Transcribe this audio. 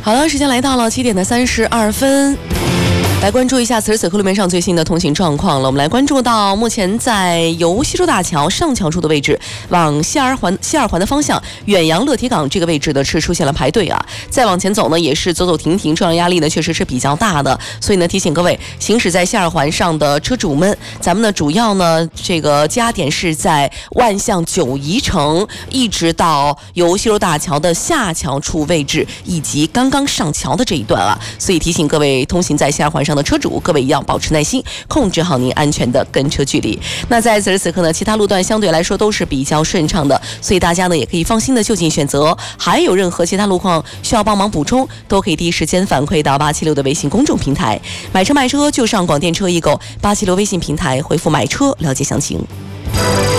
好了，时间来到了7点32分。来关注一下此时此刻路面上最新的通行状况了。我们来关注到目前在由西洲大桥上桥处的位置往西二环的方向远洋乐铁港这个位置呢是出现了排队啊。再往前走呢也是走走停停，车辆压力呢确实是比较大的，所以呢提醒各位行驶在西二环上的车主们，咱们呢主要呢这个加点是在万象九宜城一直到由西洲大桥的下桥处位置以及刚刚上桥的这一段啊，所以提醒各位通行在西二环上的车主，各位一定要保持耐心，控制好您安全的跟车距离。那在此时此刻呢，其他路段相对来说都是比较顺畅的，所以大家呢也可以放心的就近选择。还有任何其他路况需要帮忙补充，都可以第一时间反馈到876的微信公众平台。买车卖车就上广电车易购876微信平台回复买车了解详情。